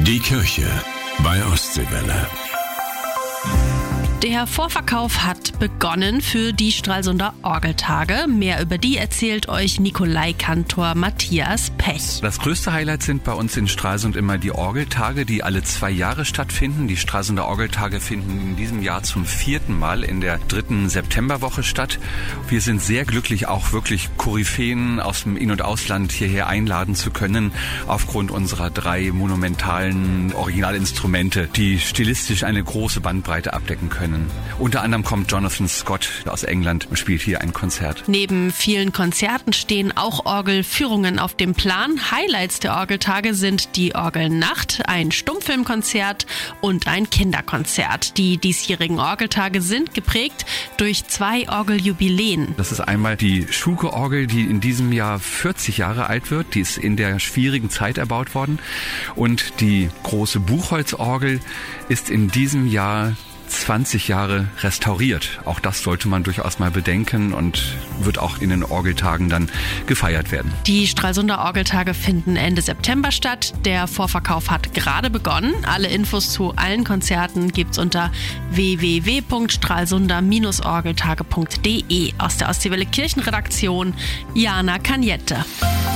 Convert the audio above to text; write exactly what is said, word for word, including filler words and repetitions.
Die Kirche bei Ostseewelle. Der Vorverkauf hat begonnen für die Stralsunder Orgeltage. Mehr über die erzählt euch Nikolaikantor Matthias Pech. Das größte Highlight sind bei uns in Stralsund immer die Orgeltage, die alle zwei Jahre stattfinden. Die Stralsunder Orgeltage finden in diesem Jahr zum vierten Mal in der dritten Septemberwoche statt. Wir sind sehr glücklich, auch wirklich Koryphäen aus dem In- und Ausland hierher einladen zu können, aufgrund unserer drei monumentalen Originalinstrumente, die stilistisch eine große Bandbreite abdecken können. Unter anderem kommt Jonathan Scott aus England und spielt hier ein Konzert. Neben vielen Konzerten stehen auch Orgelführungen auf dem Plan. Highlights der Orgeltage sind die Orgelnacht, ein Stummfilmkonzert und ein Kinderkonzert. Die diesjährigen Orgeltage sind geprägt durch zwei Orgeljubiläen. Das ist einmal die Schuke-Orgel, die in diesem Jahr vierzig Jahre alt wird. Die ist in der schwierigen Zeit erbaut worden. Und die große Buchholzorgel ist in diesem Jahr zwanzig Jahre restauriert. Auch das sollte man durchaus mal bedenken und wird auch in den Orgeltagen dann gefeiert werden. Die Stralsunder Orgeltage finden Ende September statt. Der Vorverkauf hat gerade begonnen. Alle Infos zu allen Konzerten gibt's unter w w w punkt stralsunder Bindestrich orgeltage punkt de. Aus der Ostseewelle Kirchenredaktion Jana Kanjette.